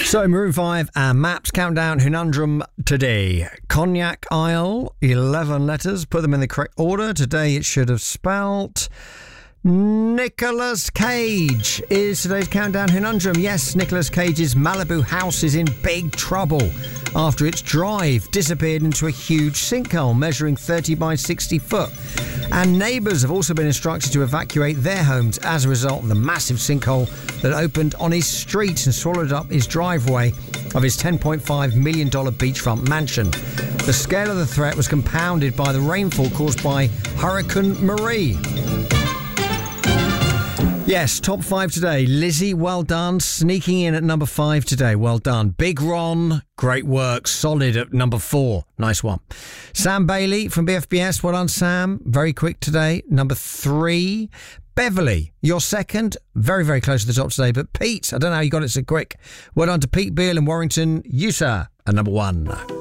So, Maroon 5 and Maps Countdown Conundrum today. Cognac Isle, 11 letters. Put them in the correct order. Today it should have spelt Nicolas Cage is today's Countdown Conundrum. Yes, Nicolas Cage's Malibu house is in big trouble after its drive disappeared into a huge sinkhole measuring 30 by 60 foot. And neighbours have also been instructed to evacuate their homes as a result of the massive sinkhole that opened on his street and swallowed up his driveway of his $10.5 million beachfront mansion. The scale of the threat was compounded by the rainfall caused by Hurricane Marie. Yes, top 5 today. Lizzie, well done. Sneaking in at number 5 today. Well done. Big Ron, great work. Solid at number 4. Nice one. Sam Bailey from BFBS. Well done, Sam. Very quick today. Number 3. Beverly, you're second. Very, very close to the top today. But Pete, I don't know how you got it so quick. Well done to Pete Beale and Warrington. You, sir, are number 1.